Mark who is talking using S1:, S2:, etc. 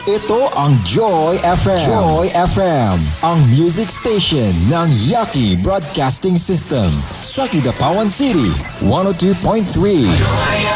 S1: Ito ang Joy FM. Joy FM, ang music station ng Yaki Broadcasting System sa Kidapawan City, 102.3.